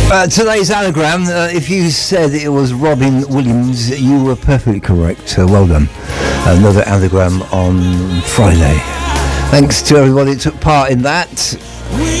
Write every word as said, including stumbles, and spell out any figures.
Uh, today's anagram, uh, if you said it was Robin Williams, you were perfectly correct. So well done. Another anagram on Friday. Thanks to everybody that took part in that.